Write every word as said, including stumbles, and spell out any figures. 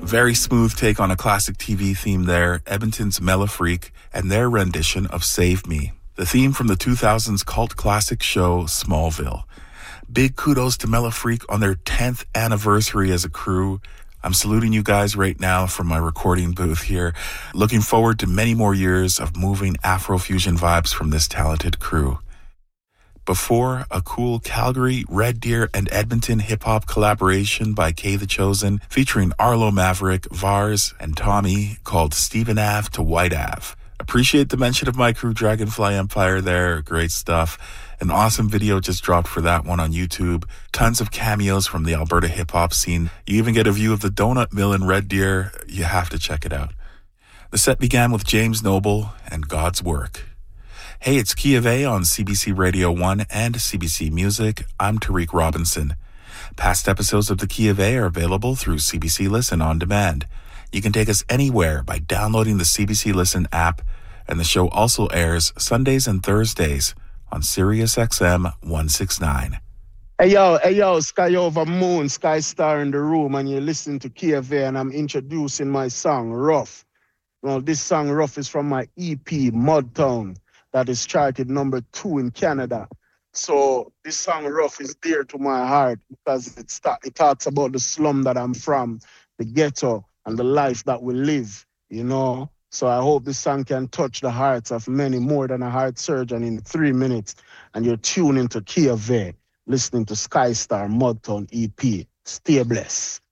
Very smooth take on a classic T V theme there, Edmonton's Mellafreak and their rendition of Save Me, the theme from the two thousands cult classic show Smallville. Big kudos to Mellafreak on their tenth anniversary as a crew. I'm saluting you guys right now from my recording booth here. Looking forward to many more years of moving Afrofusion vibes from this talented crew. Before, a cool Calgary, Red Deer, and Edmonton hip-hop collaboration by K The Chosen featuring Arlo Maverick, Vars, and Tommy called Stephen Ave to White Ave. Appreciate the mention of my crew Dragonfly Empire there. Great stuff. An awesome video just dropped for that one on YouTube. Tons of cameos from the Alberta hip-hop scene. You even get a view of the Donut Mill in Red Deer. You have to check it out. The set began with James Noble and God's Work. Hey, it's Key of A on C B C Radio one and C B C Music. I'm Tariq Robinson. Past episodes of The Key of A are available through C B C Listen on demand. You can take us anywhere by downloading the C B C Listen app, and the show also airs Sundays and Thursdays on Sirius X M one sixty-nine. Hey yo, hey yo, Sky Over Moon, Sky Star in the room, and you're listening to Key of A, and I'm introducing my song, Rough. Well, this song, Rough, is from my E P, Mudtown, that is charted number two in Canada. So this song, Rough, is dear to my heart because it, start, it talks about the slum that I'm from, the ghetto, and the life that we live, you know. So I hope this song can touch the hearts of many more than a heart surgeon in three minutes. And you're tuning into Key of A, listening to Sky Star Mudtown E P. Stay blessed.